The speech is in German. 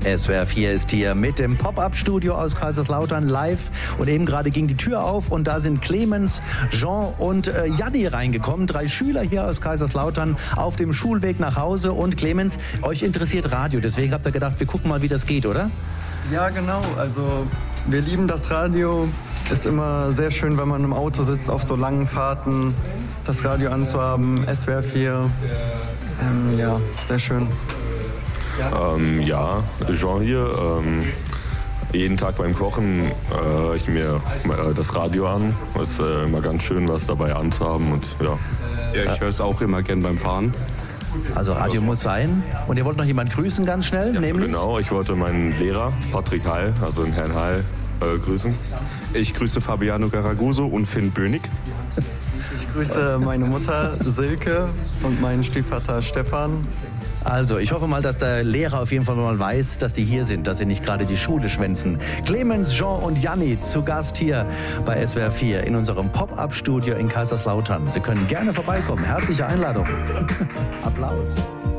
SWR 4 ist hier mit dem Pop-Up-Studio aus Kaiserslautern live. Und eben gerade ging die Tür auf und da sind Clemens, Jean und Janni reingekommen. 3 Schüler hier aus Kaiserslautern auf dem Schulweg nach Hause. Und Clemens, euch interessiert Radio, deswegen habt ihr gedacht, wir gucken mal, wie das geht, oder? Ja, genau. Also wir lieben das Radio. Ist immer sehr schön, wenn man im Auto sitzt auf so langen Fahrten, das Radio anzuhaben. SWR 4. Ja, sehr schön. Ja, Jean hier. Jeden Tag beim Kochen höre ich mir das Radio an. Es ist immer ganz schön, was dabei anzuhaben. Und, ja. Ja, ich höre es auch immer gern beim Fahren. Also Radio muss sein. Und ihr wollt noch jemanden grüßen ganz schnell, Ja, nämlich? genau, ich wollte meinen Lehrer, Patrick Heil, also den Herrn Heil, grüßen. Ich grüße Fabiano Garaguso und Finn Bönig. Ich grüße meine Mutter Silke und meinen Stiefvater Stefan. Also, ich hoffe mal, dass der Lehrer auf jeden Fall mal weiß, dass die hier sind, dass sie nicht gerade die Schule schwänzen. Clemens, Jean und Janni zu Gast hier bei SWR 4 in unserem Pop-Up-Studio in Kaiserslautern. Sie können gerne vorbeikommen. Herzliche Einladung. Applaus.